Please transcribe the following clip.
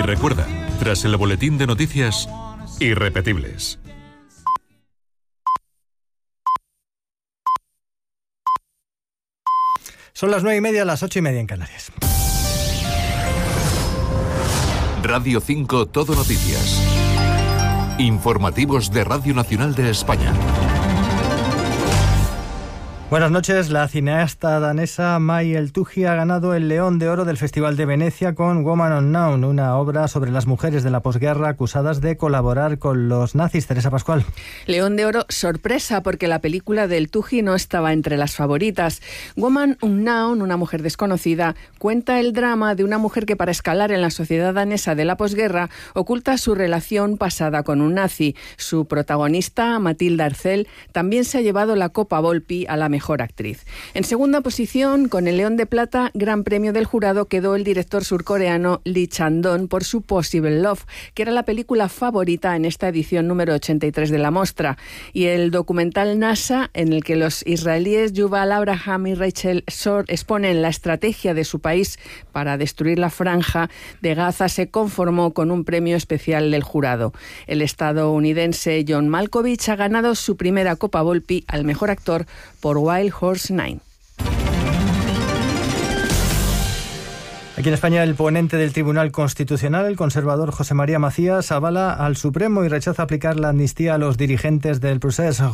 Y recuerda, tras el boletín de noticias, irrepetibles. Son las 9:30, las 8:30 en Canarias. Radio 5 Todo Noticias. Informativos de Radio Nacional de España. Buenas noches. La cineasta danesa May El-Tuggi ha ganado el León de Oro del Festival de Venecia con Woman Unknown, una obra sobre las mujeres de la posguerra acusadas de colaborar con los nazis. Teresa Pascual. León de Oro, sorpresa, porque la película de El-Tuggi no estaba entre las favoritas. Woman Unknown, una mujer desconocida, cuenta el drama de una mujer que para escalar en la sociedad danesa de la posguerra oculta su relación pasada con un nazi. Su protagonista, Matilda Arcel, también se ha llevado la Copa Volpi a la mejor actriz. En segunda posición, con el León de Plata, gran premio del jurado, quedó el director surcoreano Lee Chang-dong por su Possible Love, que era la película favorita en esta edición número 83 de la mostra. Y el documental NASA, en el que los israelíes Yuval Abraham y Rachel Shor exponen la estrategia de su país para destruir la franja de Gaza, se conformó con un premio especial del jurado. El estadounidense John Malkovich ha ganado su primera Copa Volpi al mejor actor por Wild Horse 9. Aquí en España, el ponente del Tribunal Constitucional, el conservador José María Macías, avala al Supremo y rechaza aplicar la amnistía a los dirigentes del Procés.